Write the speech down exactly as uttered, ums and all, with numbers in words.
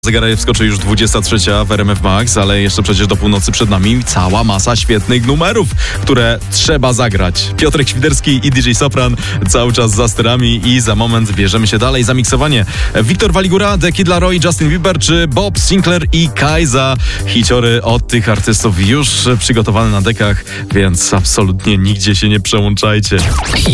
Zegarek wskoczy już dwudziesta trzecia w R M F Max, ale jeszcze przecież do północy przed nami cała masa świetnych numerów, które trzeba zagrać. Piotrek Świderski i D J Sopran cały czas za sterami i za moment bierzemy się dalej za miksowanie. Wiktor Waligura, The Kid Laroi, Justin Bieber czy Bob Sinclair i Kajza. Hiciory od tych artystów już przygotowane na dekach, więc absolutnie nigdzie się nie przełączajcie.